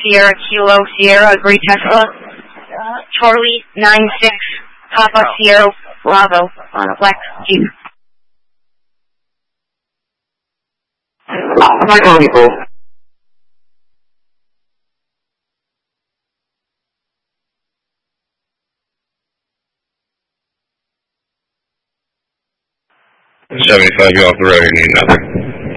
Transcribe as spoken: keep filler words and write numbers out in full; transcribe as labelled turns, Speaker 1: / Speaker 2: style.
Speaker 1: Sierra Kilo Sierra Agree Tesla uh, Charlie nine six Papa Sierra Bravo on a black Jeep.
Speaker 2: Michael people.
Speaker 3: seventy-five, you off the road, you need nothing.